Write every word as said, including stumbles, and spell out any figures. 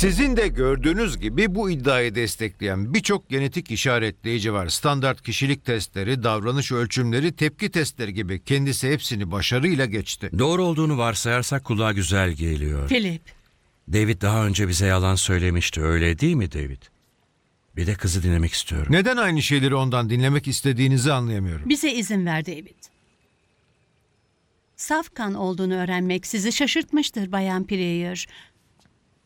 Sizin de gördüğünüz gibi bu iddiayı destekleyen birçok genetik işaretleyici var. Standart kişilik testleri, davranış ölçümleri, tepki testleri gibi. Kendisi hepsini başarıyla geçti. Doğru olduğunu varsayarsak kulağa güzel geliyor. Philip, David daha önce bize yalan söylemişti, öyle değil mi David? Bir de kızı dinlemek istiyorum. Neden aynı şeyleri ondan dinlemek istediğinizi anlayamıyorum. bize izin ver David. Saf kan olduğunu öğrenmek sizi şaşırtmıştır Bayan Preyer.